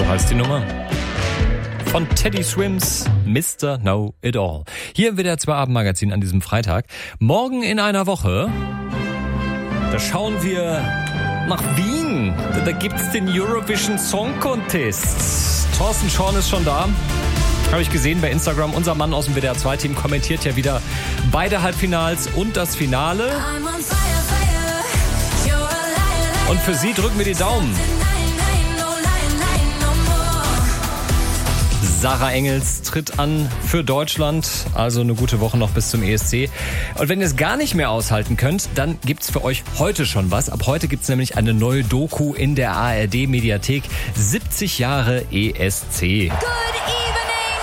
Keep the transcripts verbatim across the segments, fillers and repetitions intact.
heißt die Nummer. Von Teddy Swims, Mister Know It All. Hier im W D R zwei Abendmagazin an diesem Freitag. Morgen in einer Woche, da schauen wir nach Wien. Da, da gibt's den Eurovision Song Contest. Thorsten Schorn ist schon da. Habe ich gesehen bei Instagram. Unser Mann aus dem W D R zwei Team kommentiert ja wieder beide Halbfinals und das Finale. Und für Sie drücken wir die Daumen. Sarah Engels tritt an für Deutschland, also eine gute Woche noch bis zum E S C. Und wenn ihr es gar nicht mehr aushalten könnt, dann gibt's für euch heute schon was. Ab heute gibt's nämlich eine neue Doku in der A R D-Mediathek. siebzig Jahre E S C. Good evening,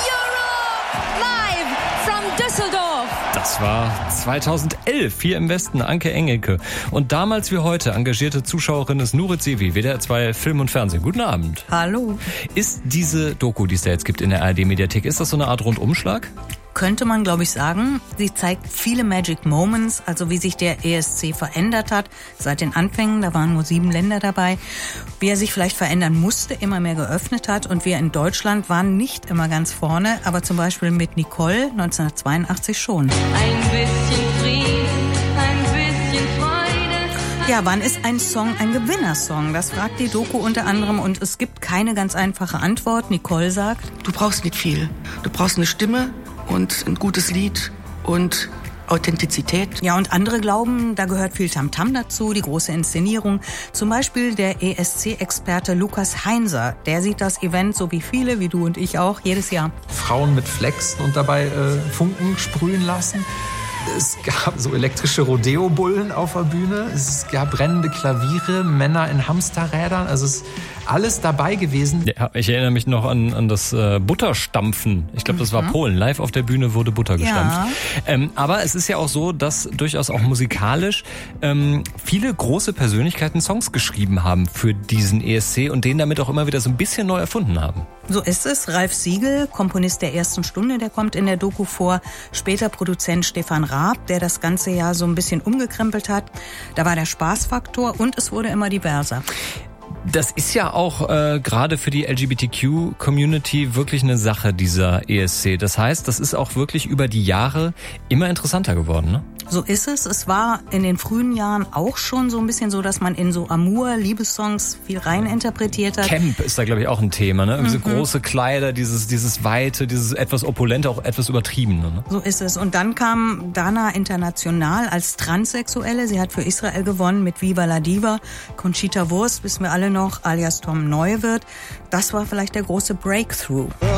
Europe! Live from Düsseldorf. Das war zweitausendelf hier im Westen, Anke Engelke. Und damals wie heute engagierte Zuschauerin ist Nurit Sevi, W D R zwei Film und Fernsehen. Guten Abend. Hallo. Ist diese Doku, die es da jetzt gibt in der A R D-Mediathek, ist das so eine Art Rundumschlag? Könnte man, glaube ich, sagen. Sie zeigt viele Magic Moments, also wie sich der E S C verändert hat seit den Anfängen. Da waren nur sieben Länder dabei. Wie er sich vielleicht verändern musste, immer mehr geöffnet hat. Und wir in Deutschland waren nicht immer ganz vorne, aber zum Beispiel mit Nicole neunzehnhundertzweiundachtzig schon. Ein bisschen Frieden, ein bisschen Freude. Ja, wann ist ein Song ein Gewinnersong? Das fragt die Doku unter anderem und es gibt keine ganz einfache Antwort. Nicole sagt: Du brauchst nicht viel. Du brauchst eine Stimme und ein gutes Lied und Authentizität. Ja, und andere glauben, da gehört viel Tamtam dazu, die große Inszenierung. Zum Beispiel der E S C-Experte Lukas Heinser. Der sieht das Event, so wie viele, wie du und ich auch, jedes Jahr. Frauen mit Flex und dabei äh, Funken sprühen lassen. Es gab so elektrische Rodeo-Bullen auf der Bühne. Es gab brennende Klaviere, Männer in Hamsterrädern. Also es ist alles dabei gewesen. Ja, ich erinnere mich noch an, an das äh, Butterstampfen. Ich glaube, das war Polen. Live auf der Bühne wurde Butter gestampft. Ja. Ähm, aber es ist ja auch so, dass durchaus auch musikalisch ähm, viele große Persönlichkeiten Songs geschrieben haben für diesen E S C und den damit auch immer wieder so ein bisschen neu erfunden haben. So ist es. Ralf Siegel, Komponist der ersten Stunde, der kommt in der Doku vor. Später Produzent Stefan Raab, der das ganze Jahr so ein bisschen umgekrempelt hat. Da war der Spaßfaktor und es wurde immer diverser. Das ist ja auch äh, gerade für die L G B T Q-Community wirklich eine Sache, dieser E S C. Das heißt, das ist auch wirklich über die Jahre immer interessanter geworden, ne? So ist es. Es war in den frühen Jahren auch schon so ein bisschen so, dass man in so Amour, Liebessongs viel rein interpretiert hat. Camp ist da, glaube ich, auch ein Thema, ne? Diese mhm. große Kleider, dieses dieses Weite, dieses etwas opulente, auch etwas übertriebene, ne? So ist es. Und dann kam Dana International als Transsexuelle. Sie hat für Israel gewonnen mit Viva la Diva. Conchita Wurst, wissen wir alle noch, alias Tom Neuwirth. Das war vielleicht der große Breakthrough.